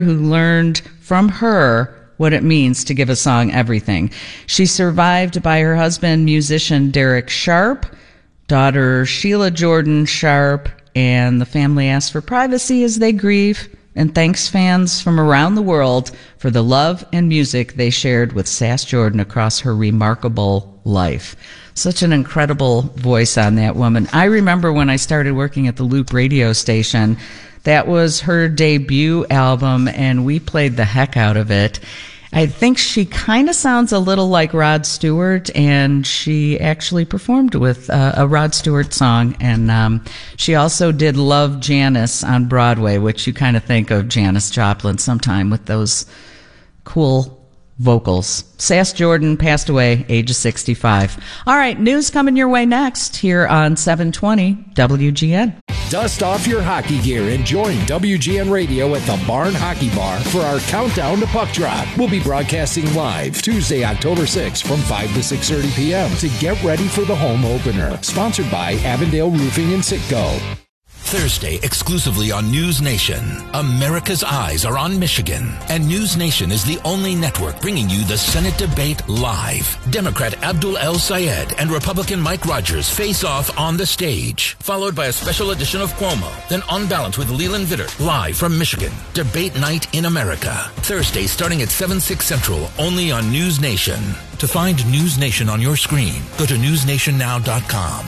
who learned from her what it means to give a song everything. She's survived by her husband, musician Derek Sharp, daughter Sheila Jordan Sharp, and the family asks for privacy as they grieve and thanks fans from around the world for the love and music they shared with Sass Jordan across her remarkable life. Such an incredible voice on that woman. I remember when I started working at the Loop radio station, that was her debut album, and we played the heck out of it. I think she kind of sounds a little like Rod Stewart, and she actually performed with a Rod Stewart song. And she also did Love Janis on Broadway, which you kind of think of Janis Joplin sometime with those cool vocals. Sass Jordan passed away, age of 65. All right, news coming your way next here on 720 WGN. Dust off your hockey gear and join WGN Radio at the Barn Hockey Bar for our countdown to puck drop. We'll be broadcasting live Tuesday, October 6th from 5 to 6:30 p.m. to get ready for the home opener. Sponsored by Avondale Roofing and Citgo. Thursday, exclusively on News Nation. America's eyes are on Michigan, and News Nation is the only network bringing you the Senate debate live. Democrat Abdul El Sayed and Republican Mike Rogers face off on the stage, followed by a special edition of Cuomo, then On Balance with Leland Vittert, live from Michigan. Debate night in America. Thursday, starting at 7/6 Central, only on News Nation. To find News Nation on your screen, go to newsnationnow.com.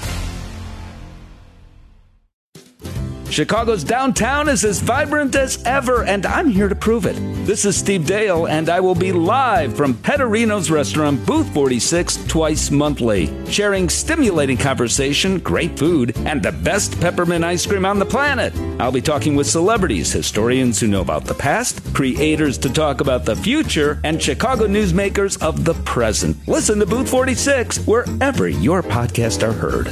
Chicago's downtown is as vibrant as ever, and I'm here to prove it. This is Steve Dale, and I will be live from Pettorino's Restaurant, Booth 46, twice monthly, sharing stimulating conversation, great food, and the best peppermint ice cream on the planet. I'll be talking with celebrities, historians who know about the past, creators to talk about the future, and Chicago newsmakers of the present. Listen to Booth 46 wherever your podcasts are heard.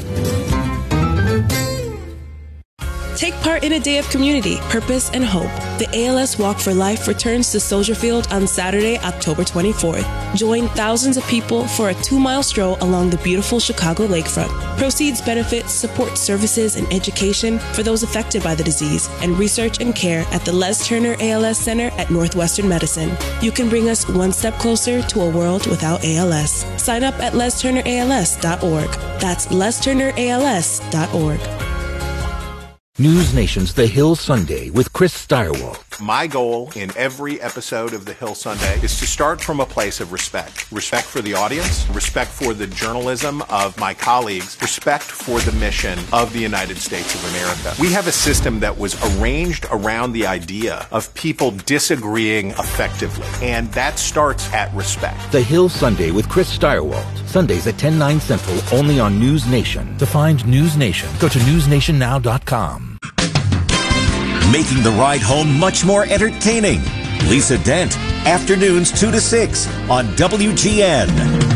Take part in a day of community, purpose, and hope. The ALS Walk for Life returns to Soldier Field on Saturday, October 24th. Join thousands of people for a 2-mile stroll along the beautiful Chicago lakefront. Proceeds benefit support services and education for those affected by the disease and research and care at the Les Turner ALS Center at Northwestern Medicine. You can bring us one step closer to a world without ALS. Sign up at lesturnерals.org. That's lesturnерals.org. News Nation's The Hill Sunday with Chris Steyerwalt. My goal in every episode of The Hill Sunday is to start from a place of respect. Respect for the audience, respect for the journalism of my colleagues, respect for the mission of the United States of America. We have a system that was arranged around the idea of people disagreeing effectively, and that starts at respect. The Hill Sunday with Chris Steyerwalt. Sundays at 10/9 Central, only on News Nation. To find News Nation, go to newsnationnow.com. Making the ride home much more entertaining. Lisa Dent, afternoons 2 to 6 on WGN.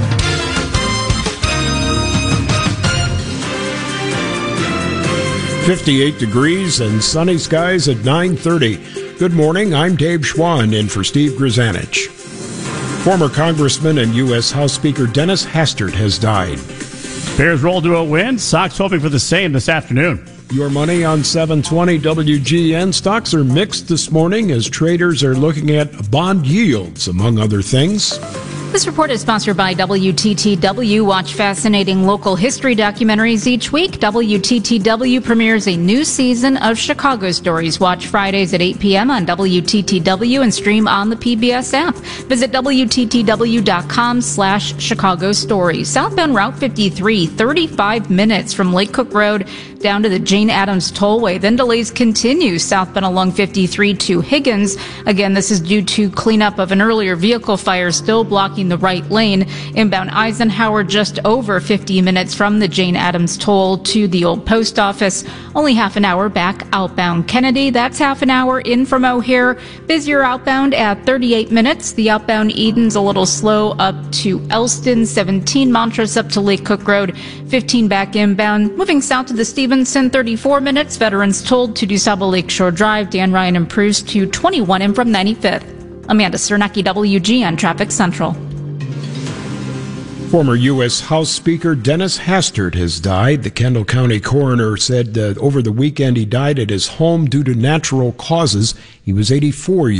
.58 degrees and sunny skies at 9:30. Good morning, I'm Dave Schwann in for Steve Grzanich. Former Congressman and U.S. House Speaker Dennis Hastert has died. Bears roll to a win. Sox hoping for the same this afternoon. Your money on 720 WGN. Stocks are mixed this morning as traders are looking at bond yields, among other things. This report is sponsored by WTTW. Watch fascinating local history documentaries each week. WTTW premieres a new season of Chicago Stories. Watch Fridays at 8 p.m. on WTTW and stream on the PBS app. Visit WTTW.com/Chicago Stories. Southbound Route 53, 35 minutes from Lake Cook Road down to the Jane Addams Tollway. Then delays continue southbound along 53 to Higgins. Again, this is due to cleanup of an earlier vehicle fire still blocking the right lane. Inbound Eisenhower just over 50 minutes from the Jane Addams Toll to the old post office. Only half an hour back outbound Kennedy. That's half an hour in from O'Hare. Busier outbound at 38 minutes. The outbound Eden's a little slow up to Elston. 17 Montrose up to Lake Cook Road. 15 back inbound. Moving south to the Stevenson, 34 minutes. Veterans told to DuSable Lakeshore Drive. Dan Ryan improves to 21 in from 95th. Amanda Cernacki, WGN Traffic Central. Former U.S. House Speaker Dennis Hastert has died. The Kendall County coroner said that over the weekend he died at his home due to natural causes. He was 84 years old.